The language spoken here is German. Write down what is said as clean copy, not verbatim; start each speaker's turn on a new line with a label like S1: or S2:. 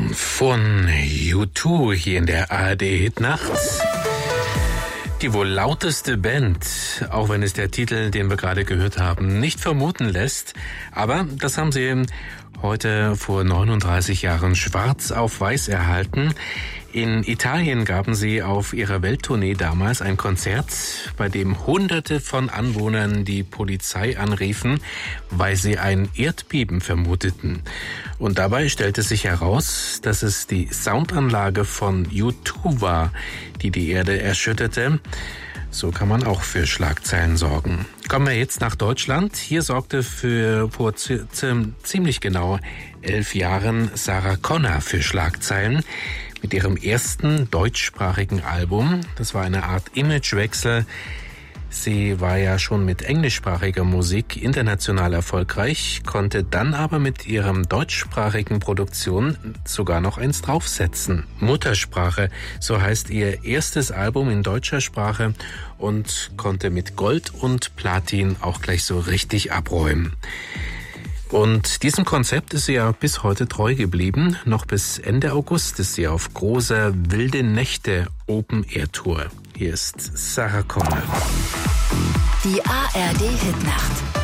S1: Von U2 hier in der ARD-Hitnacht. Die wohl lauteste Band, auch wenn es der Titel, den wir gerade gehört haben, nicht vermuten lässt. Aber das haben sie heute vor 39 Jahren schwarz auf weiß erhalten. In Italien gaben sie auf ihrer Welttournee damals ein Konzert, bei dem Hunderte von Anwohnern die Polizei anriefen, weil sie ein Erdbeben vermuteten. Und dabei stellte sich heraus, dass es die Soundanlage von U2 war, die die Erde erschütterte. So kann man auch für Schlagzeilen sorgen. Kommen wir jetzt nach Deutschland. Hier sorgte vor ziemlich genau 11 Jahren Sarah Connor für Schlagzeilen mit ihrem ersten deutschsprachigen Album. Das war eine Art Imagewechsel. Sie war ja schon mit englischsprachiger Musik international erfolgreich, konnte dann aber mit ihrem deutschsprachigen Produktion sogar noch eins draufsetzen. Muttersprache, so heißt ihr erstes Album in deutscher Sprache und konnte mit Gold und Platin auch gleich so richtig abräumen. Und diesem Konzept ist sie ja bis heute treu geblieben. Noch bis Ende August ist sie auf großer Wilde Nächte Open-Air-Tour. Hier ist Sarah Connor.
S2: Die ARD-Hitnacht.